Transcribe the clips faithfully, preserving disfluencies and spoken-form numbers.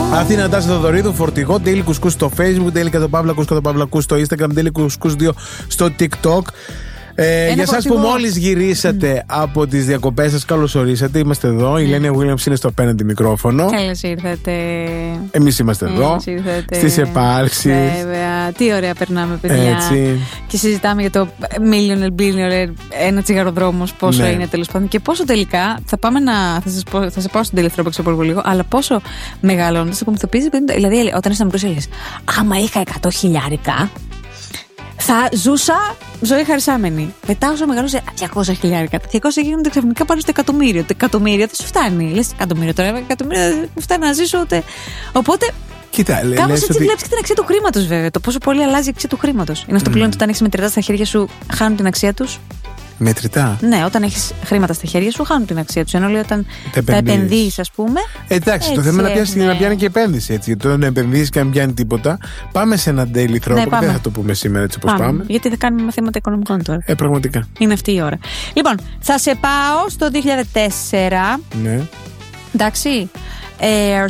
Αθήνα Τάση Θοδωρίδου, φορτηγό, Daily Κουσκούς στο Facebook, Daily Κατοπαύλακους, Κατοπαύλακους στο Instagram, Daily Κουσκούς δύο στο TikTok. Ε, για εσάς που μόλις γυρίσατε mm. από τις διακοπές σας, καλώς ορίσατε. Είμαστε εδώ. Mm. Η Λένια Williams είναι στο απέναντι μικρόφωνο. Καλώς ήρθατε. Εμείς είμαστε εδώ. Στις επάρξεις. Βέβαια. Τι ωραία περνάμε, παιδιά. Έτσι. Και συζητάμε για το millionaire, billionaire, ένα τσιγαροδρόμος, πόσο ναι. είναι τέλος πάντων. Και πόσο τελικά θα πάμε να. Θα σας πω, θα σας πάω στην τελευταία που από λίγο. Αλλά πόσο μεγαλώνοντας απομυθοποιείς. Δηλαδή, όταν ήσταν μικρός, έλεγες, άμα είχα εκατό χιλιάρικα, θα ζούσα ζωή χαρισάμενη. Μετά όσο μεγαλούσε διακόσια χιλιάρικα. Τα διακόσια γίνονται ξαφνικά πάνω στο εκατομμύριο. Το εκατομμύριο δεν σου φτάνει. Λες εκατομμύριο τώρα, εκατομμύριο δεν μου φτάνει να ζήσω ούτε. Οπότε. Κοίτα, κάπως έτσι ότι... βλέπεις και την αξία του χρήματος, βέβαια. Το πόσο πολύ αλλάζει η αξία του χρήματος. Είναι αυτό που mm. λένε ότι όταν έχεις μετρητά στα χέρια σου, χάνουν την αξία τους. Μετρητά. Ναι, όταν έχεις χρήματα στα χέρια σου, χάνουν την αξία τους. Ενώ λέει όταν τα, τα επενδύεις, ας πούμε. Εντάξει, έτσι, το θέμα είναι να πιάσει, ναι. να πιάνει και επένδυση. Έτσι. Γιατί όταν επενδύεις και αν πιάνει τίποτα, πάμε σε ένα daily τρόπο. Ναι, δεν θα το πούμε σήμερα έτσι όπως πάμε. πάμε. Γιατί θα κάνουμε μαθήματα οικονομικών τώρα. Ε, πραγματικά. Είναι αυτή η ώρα. Λοιπόν, θα σε πάω στο δύο χιλιάδες τέσσερα. Ναι. Εντάξει. Ε,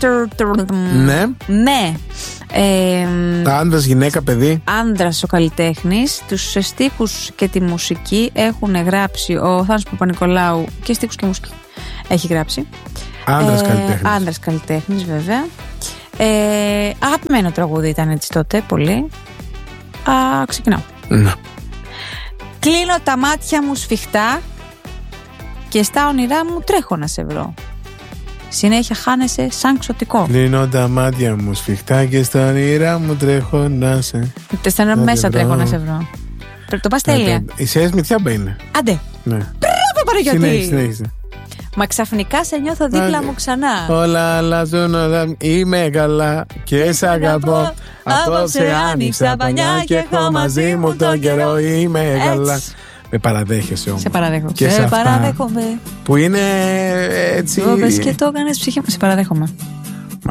ναι. Ναι. Ε, άνδρας, γυναίκα, παιδί. Άνδρας ο καλλιτέχνης. Τους στίχους και τη μουσική έχουν γράψει ο Θάνος Παπα-Νικολάου. Και στίχους και μουσική έχει γράψει. Άνδρας ε, καλλιτέχνης. Άνδρας καλλιτέχνης, βέβαια. ε, Αγαπημένο τραγούδι ήταν έτσι τότε, πολύ. Α, ξεκινάω. Ναι. Κλείνω τα μάτια μου σφιχτά και στα όνειρά μου τρέχω να σε βρω. Συνέχεια χάνεσαι σαν ξωτικό. Κλείνω τα μάτια μου σφιχτά και στα όνειρά μου τρέχω να σε. Τεσσέρα μέσα τρέχω να σε βρω. Πρέπει το πας τέλεια. Η Σέας Μητσιάμπα είναι. Άντε. Ναι. Μπράβο, Παναγιώτη. Συνέχισε, συνέχισε. Μα ξαφνικά σε νιώθω δίπλα Ά, μου ξανά. Όλα αλλάζουν, όλα είμαι καλά και σ' αγαπώ. Απόψε άνοιξα πανιά και έχω μαζί μου τον καιρό. Είμαι καλά. Με παραδέχεσαι όμως. Σε παραδέχομαι. Και σε παραδέχομαι. Που είναι έτσι. Το πες και το έκανες ψυχή μου. Σε παραδέχομαι.